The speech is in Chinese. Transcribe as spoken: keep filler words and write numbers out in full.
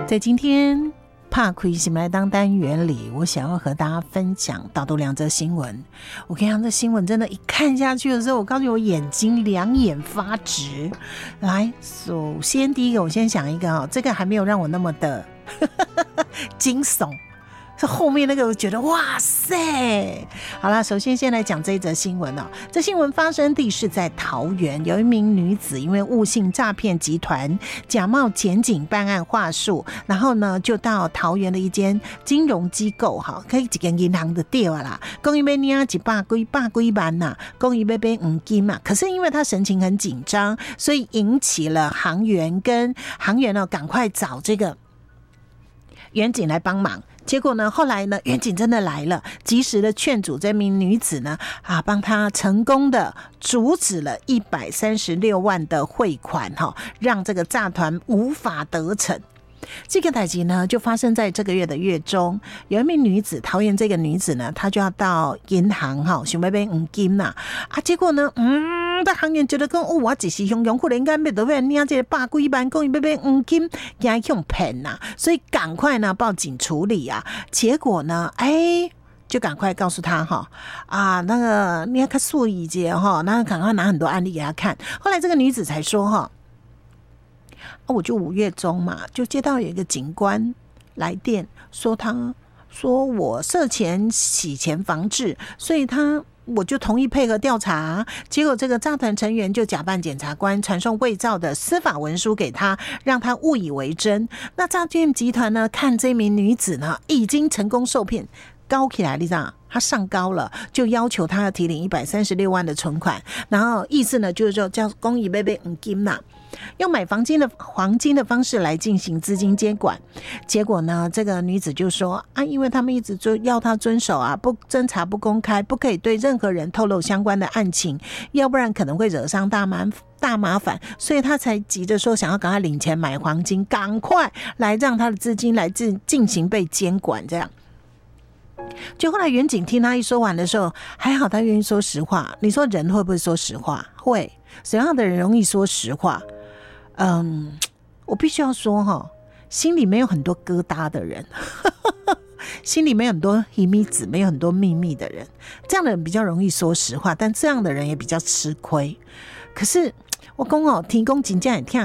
在今天怕亏心来当单元里，我想要和大家分享导读两则新闻。我跟你讲，这新闻真的一看下去的时候，我告诉你，我眼睛两眼发直。来，首先第一个，我先想一个哦，这个还没有让我那么的惊悚。是后面那个我觉得哇塞，好啦，首先先来讲这一则新闻哦。这新闻发生地是在桃园，有一名女子因为误信诈骗集团假冒检警办案话术，然后呢就到桃园的一间金融机构哈，可以几间银行的店啦，讲伊要领一百几百几万呐，讲伊要买黄金嘛。可是因为他神情很紧张，所以引起了行员跟行员呢赶快找这个员警来帮忙。结果呢，后来呢，员警真的来了，及时的劝阻这名女子呢，啊，帮她成功的阻止了一百三十六万的汇款，哈，让这个诈团无法得逞。这个代志呢，就发生在这个月的月中，有一名女子，桃园这个女子呢，她就要到银行哈，想要买黄金呐，啊，结果呢，嗯，那行员觉得讲，哦，我一时汹汹，忽然间要得要领这个百几万，讲伊要买黄金，惊去骗呐，所以赶快呢报警处理啊。结果呢，哎，就赶快告诉他哈，啊，那个你要看数一节哈，那赶快拿很多案例给他看。后来这个女子才说哈。我就五月中嘛，就接到有一个警官来电，说他说我涉嫌洗钱防治，所以他我就同意配合调查。结果这个诈团成员就假扮检察官，传送伪造的司法文书给他，让他误以为真。那诈骗集团呢，看这名女子呢已经成功受骗，高起来，你知道他上高了，就要求他要提领一百三十六万的存款，然后意思呢就是说叫公益买买黄金嘛。用买房金的黄金的方式来进行资金监管，结果呢，这个女子就说啊，因为他们一直要她遵守啊，不侦查不公开，不可以对任何人透露相关的案情，要不然可能会惹上大麻大麻烦，所以她才急着说想要赶快领钱买黄金，赶快来让她的资金来进进行被监管，这样。就后来员警听他一说完的时候，还好他愿意说实话。你说人会不会说实话？会，什么样的人容易说实话？嗯，我必须要说哈，心里没有很多疙瘩的人，心里没有很多秘密子，没有很多秘密的人，这样的人比较容易说实话，但这样的人也比较吃亏。可是我讲哦，提供真正会听